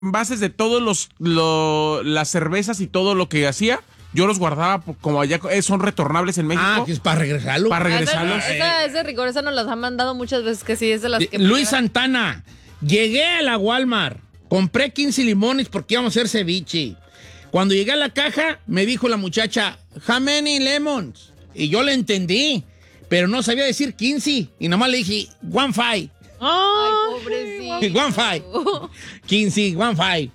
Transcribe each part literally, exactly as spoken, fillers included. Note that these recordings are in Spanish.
envases de todos los, lo, las cervezas y todo lo que hacía. Yo los guardaba como allá, eh, son retornables en México. Ah, que es para regresarlo. Para regresarlos. Esa, esa, esa rigor, esa nos las han mandado muchas veces, que sí, es de las que... Luis Santana, llegué a la Walmart, compré quince limones porque íbamos a hacer ceviche. Cuando llegué a la caja, me dijo la muchacha, how many lemons? Y yo le entendí, pero no sabía decir quince. Y nomás le dije, one five. Ay, pobrecito. One five. quince, one five.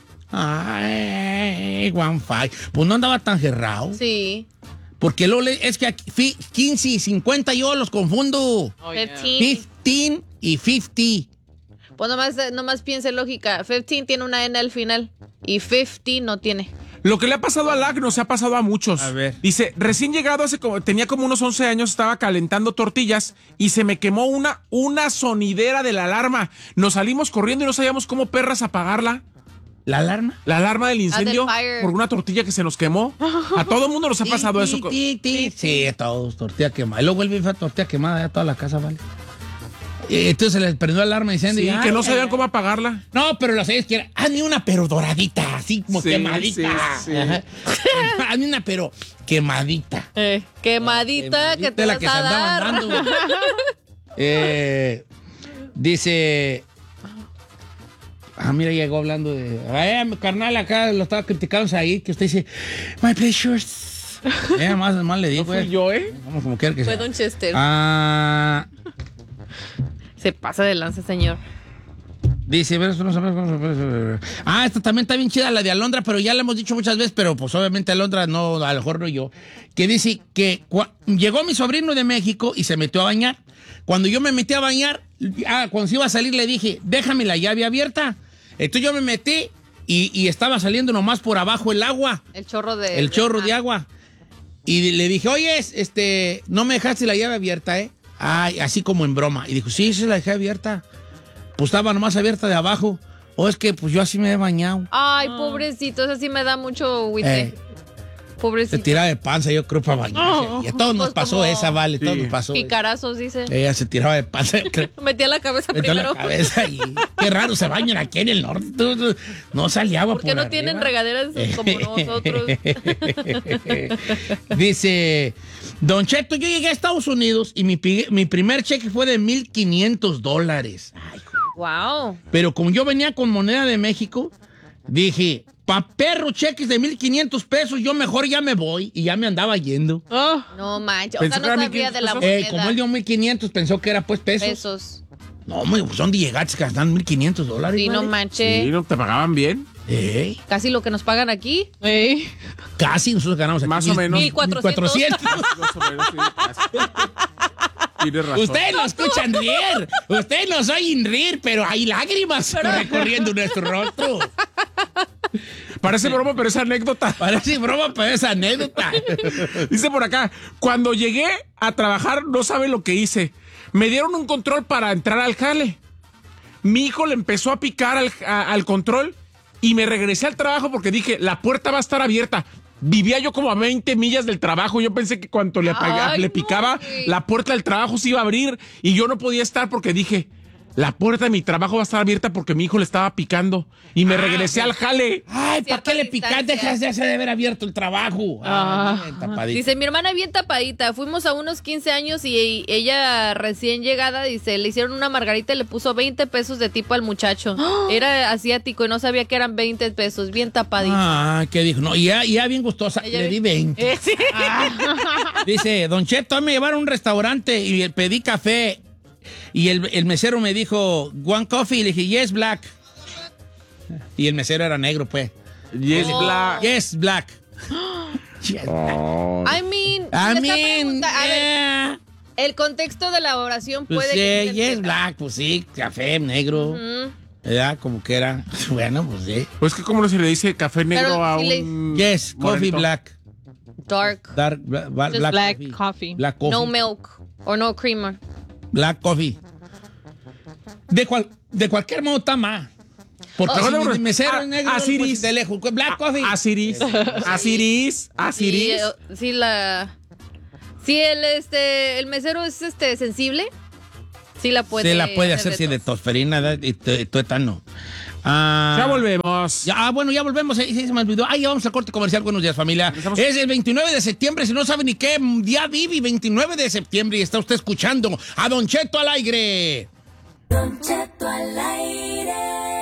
Ay, one five. Pues no andaba tan cerrado. Sí. Porque lo le, es que aquí, quince y cincuenta yo los confundo. Oh, yeah. quince y cincuenta. Pues nomás, nomás piense lógica. quince tiene una N al final y cincuenta no tiene. Lo que le ha pasado a Lagno se ha pasado a muchos. A ver. Dice, recién llegado, hace como, tenía como unos once años, estaba calentando tortillas y se me quemó una, una sonidera de la alarma. Nos salimos corriendo y no sabíamos cómo perras apagarla. ¿La alarma? La alarma del incendio Ah, del fire. por una tortilla que se nos quemó. A todo el mundo nos ha pasado Ti, eso. ti, ti, ti. Sí, a todos, tortilla quemada. Y luego el bife tortilla quemada, ya toda la casa, ¿vale? Y entonces se les prendió la alarma diciendo... Sí, y, que ay, no sabían ay, cómo apagarla. No, pero lo sabías que era... Hazme una pero doradita, así como Sí, quemadita. sí, sí. Ajá. Hazme una pero quemadita. Eh, quemadita, que te de la vas que se a andaban dar. dando. eh, dice... Ah, mira, llegó hablando de... Ay, mi carnal, acá lo estaba criticando ahí, que usted dice... My pleasures. Eh, más, más le digo, No fui eh. yo, ¿eh? Vamos, como quiera que Fue sea. Don Chester. Ah... Se pasa de lanza, señor. Dice, ah, esta también está bien chida, la de Alondra, pero ya la hemos dicho muchas veces, pero pues obviamente Alondra no, a lo mejor no yo, que dice que llegó mi sobrino de México y se metió a bañar. Cuando yo me metí a bañar, ah, cuando se iba a salir le dije, déjame la llave abierta. Entonces yo me metí y, y estaba saliendo nomás por abajo el agua. El chorro de... El chorro ah. de agua. Y le dije, oye, este, no me dejaste la llave abierta, ¿eh? Ay, así como en broma. Y dijo, sí, sí la dejé abierta. Pues estaba nomás abierta de abajo. O es que pues yo así me he bañado. Ay, pobrecito, eso sí me da mucho huite. Eh. Pobrecito. Se tiraba de panza, yo creo, para bañarse. Oh, y a todos nos pues pasó como- esa, vale, Sí. todos nos pasó. Picarazos, dice. Ella se tiraba de panza, creo. Metía la cabeza Metió la primero. cabeza y qué raro se bañan aquí en el norte. Tú, tú, no salía agua Porque por no arriba. tienen regaderas como nosotros. Dice, Don Cheto, yo llegué a Estados Unidos y mi, pi- mi primer cheque fue de mil quinientos dólares. Ay, Wow. pero como yo venía con moneda de México, dije, pa' perro cheques de mil quinientos pesos, yo mejor ya me voy. Y ya me andaba yendo. No manches. O Pensé sea, que era no sabía de la mil quinientos moneda. Eh, como él dio mil quinientos, pensó que era pues pesos. Pesos. No, hombre, pues ¿dónde llegaste que gastan mil quinientos dólares? Sí, no vale? manches. Sí, ¿no te pagaban bien? Eh, Casi lo que nos pagan aquí. casi nosotros ganamos aquí. Más o menos. mil cuatrocientos. Más o menos, sí, casi. Tienes razón. Ustedes lo escuchan reír, ustedes nos oyen reír, pero hay lágrimas recorriendo nuestro rostro. Parece broma, pero es anécdota. Parece broma, pero es anécdota. Dice por acá, cuando llegué a trabajar, no sabe lo que hice. Me dieron un control para entrar al jale. Mi hijo le empezó a picar al, a- al control y me regresé al trabajo porque dije, la puerta va a estar abierta. Vivía yo como a veinte millas del trabajo. Yo pensé que cuando le, apaga- Ay, le no, picaba, güey. la puerta del trabajo se iba a abrir y yo no podía estar porque dije, la puerta de mi trabajo va a estar abierta porque mi hijo le estaba picando. Y me regresé al jale. Ay, ¿para Cierta qué le picaste? distancia. Dejas de hacer de haber abierto el trabajo. Ah. Ay, bien tapadito. Dice, mi hermana bien tapadita. Fuimos a unos quince años y ella recién llegada, dice, le hicieron una margarita y le puso veinte pesos de tipo al muchacho. Era asiático y no sabía que eran veinte pesos. Bien tapadita. Ah, ¿qué dijo? No, y ya, y ya bien gustosa. Ella le di bien- veinte. Eh, sí. Dice, Don Cheto, me llevaron a un restaurante y pedí café. Y el, el mesero me dijo, one coffee. Y le dije, yes, black. Y el mesero era negro, pues. Yes, Oh. black. Yes, black. Oh. I mean, I le está mean, pregunta- a ver, yeah. el contexto de la oración Pues puede sí, que... yes, black, pues sí, café negro. Ujú. ¿Verdad? Como que era. Bueno, pues sí. Pues que como se le dice café negro Pero a si le- un... Yes, coffee morenito. black. Dark. Dark, bla- bla- Just black, black coffee. coffee. Black coffee. No milk. O no creamer. Black coffee. De, cual, de cualquier modo está más. Porque Oh, si no, mi no, mesero a- es negro, Asiris. pues de lejos. Black coffee. Asiris. Asiris. Asiris. Sí, eh, sí, la... Sí, el, este, el mesero es este sensible. Sí la puede Se la puede hacer de si de tos. tosferina y t- tuétano. Ah, ya volvemos. Ya, ah, bueno, ya volvemos. Eh, se me olvidó. Ah, ya vamos al corte comercial. Buenos días, familia. Estamos... Es el veintinueve de septiembre. Si no sabe ni qué día vive, veintinueve de septiembre. Y está usted escuchando a Don Cheto al aire. Don Cheto al aire.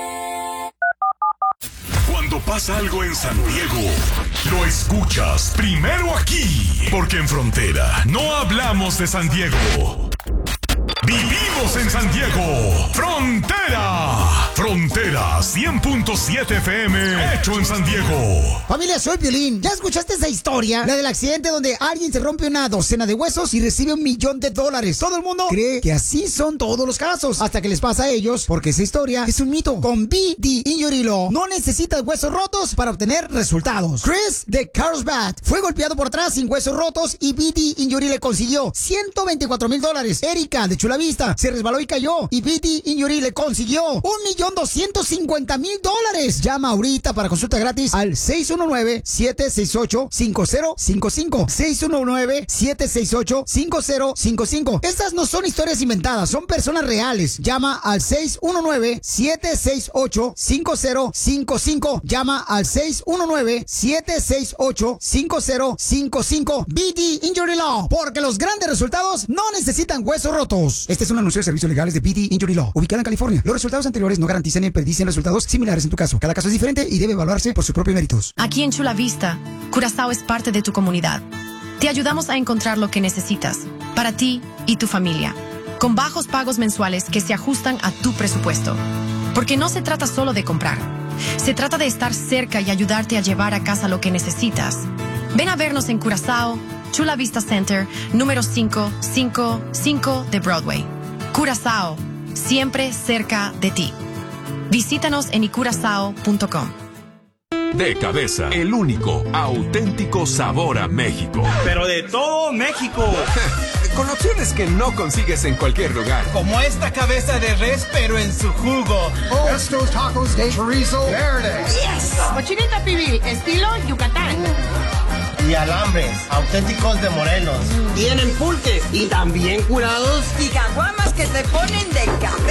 Cuando pasa algo en San Diego, lo escuchas primero aquí. Porque en Frontera no hablamos de San Diego. Vivimos en San Diego. Frontera. Frontera cien punto siete F M. Hecho en San Diego. Familia, soy Piolín. ¿Ya escuchaste esa historia? La del accidente donde alguien se rompe una docena de huesos y recibe un millón de dólares. Todo el mundo cree que así son todos los casos. Hasta que les pasa a ellos, porque esa historia es un mito. Con B D Injury Law no necesitas huesos rotos para obtener resultados. Chris de Carlsbad fue golpeado por atrás sin huesos rotos y B D Injury le consiguió ciento veinticuatro mil dólares. Erika de Chula Vista se resbaló y cayó y B D Injury le consiguió un millón doscientos cincuenta mil dólares. Llama ahorita para consulta gratis al seis uno nueve, siete seis ocho, cinco cero cinco cinco. seis uno nueve, siete seis ocho, cinco cero cinco cinco. Estas no son historias inventadas, son personas reales. Llama al seis uno nueve, siete seis ocho, cinco cero cinco cinco. Llama al seis uno nueve, siete seis ocho, cinco cero cinco cinco. B D Injury Law, porque los grandes resultados no necesitan huesos rotos. Este es un anuncio de servicios legales de B D Injury Law, ubicada en California. Los resultados anteriores no garantizan ni predicen resultados similares en tu caso. Cada caso es diferente y debe evaluarse por sus propios méritos. Aquí en Chula Vista, Curazao es parte de tu comunidad. Te ayudamos a encontrar lo que necesitas para ti y tu familia, con bajos pagos mensuales que se ajustan a tu presupuesto. Porque no se trata solo de comprar, se trata de estar cerca y ayudarte a llevar a casa lo que necesitas. Ven a vernos en Curazao, Chula Vista Center, número cinco cinco cinco de Broadway. Curazao, siempre cerca de ti. Visítanos en i curazao punto com. De Cabeza, el único auténtico sabor a México. Pero de todo México. Con opciones que no consigues en cualquier lugar. Como esta cabeza de res, pero en su jugo. Oh, estos tacos de chorizo verde. Yes. Cochinita pibil, estilo Yucatán. Y alambres, auténticos de Morelos. Tienen pulques y también curados. Y caguamas que te ponen de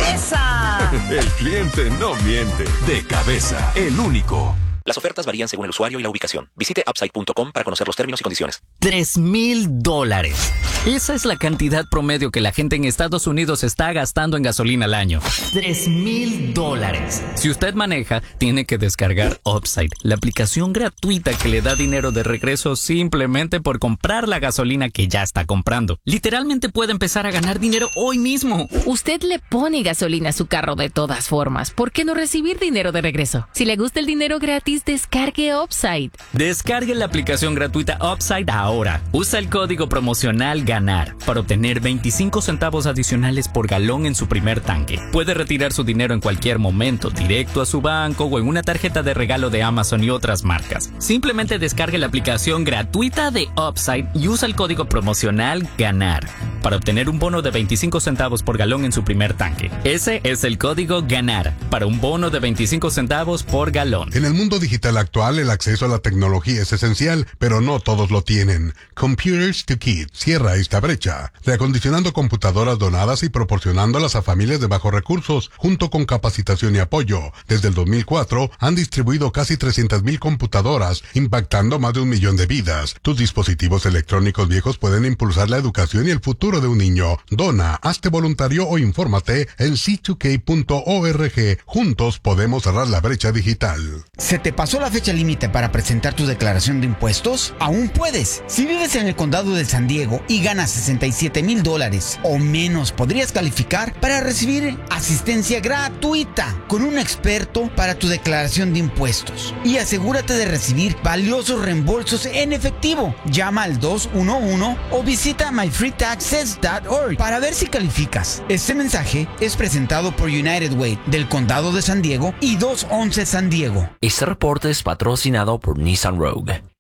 cabeza. El cliente no miente. De Cabeza, el único. Las ofertas varían según el usuario y la ubicación. Visite upside punto com para conocer los términos y condiciones. Tres mil dólares. Esa es la cantidad promedio que la gente en Estados Unidos está gastando en gasolina al año. Tres mil dólares. Si usted maneja, tiene que descargar Upside, la aplicación gratuita que le da dinero de regreso simplemente por comprar la gasolina que ya está comprando. Literalmente puede empezar a ganar dinero hoy mismo. Usted le pone gasolina a su carro de todas formas. ¿Por qué no recibir dinero de regreso? Si le gusta el dinero gratis, descargue Upside. Descargue la aplicación gratuita Upside ahora. Usa el código promocional GANAR para obtener veinticinco centavos adicionales por galón en su primer tanque. Puede retirar su dinero en cualquier momento, directo a su banco o en una tarjeta de regalo de Amazon y otras marcas. Simplemente descargue la aplicación gratuita de Upside y usa el código promocional GANAR para obtener un bono de veinticinco centavos por galón en su primer tanque. Ese es el código GANAR para un bono de veinticinco centavos por galón. En el mundo digital actual, el acceso a la tecnología es esencial, pero no todos lo tienen. Computers to Kids cierra esta brecha, reacondicionando computadoras donadas y proporcionándolas a familias de bajos recursos, junto con capacitación y apoyo. Desde el dos mil cuatro, han distribuido casi trescientas mil computadoras, impactando más de un millón de vidas. Tus dispositivos electrónicos viejos pueden impulsar la educación y el futuro de un niño. Dona, hazte voluntario o infórmate en c dos k punto org. Juntos podemos cerrar la brecha digital. ¿Se te pasó la fecha límite para presentar tu declaración de impuestos? Aún puedes. Si vives en el condado de San Diego y ganas sesenta y siete mil dólares o menos, podrías calificar para recibir asistencia gratuita con un experto para tu declaración de impuestos. Y asegúrate de recibir valiosos reembolsos en efectivo. Llama al dos uno uno o visita my free taxes punto org para ver si calificas. Este mensaje es presentado por United Way del condado de San Diego y dos once San Diego. Este reporte es patrocinado por Nissan Rogue.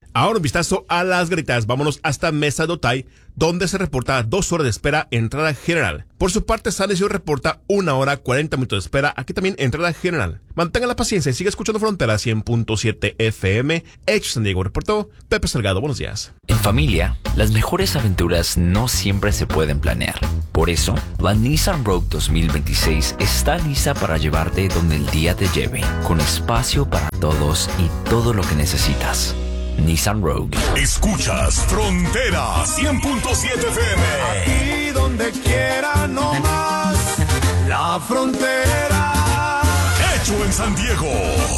Ahora un vistazo a las grietas. Vámonos hasta Mesa de Otay, donde se reporta dos horas de espera, entrada general. Por su parte, San Isidro reporta una hora cuarenta minutos de espera. Aquí también entrada general. Mantenga la paciencia y sigue escuchando Frontera cien punto siete F M. Hecho San Diego, reportó Pepe Salgado. Buenos días. En familia, las mejores aventuras no siempre se pueden planear. Por eso, la Nissan Rogue dos mil veintiséis está lista para llevarte donde el día te lleve, con espacio para todos y todo lo que necesitas. Nissan Rogue. Escuchas Frontera cien punto siete F M. Aquí donde quiera, no más. La frontera. Hecho en San Diego.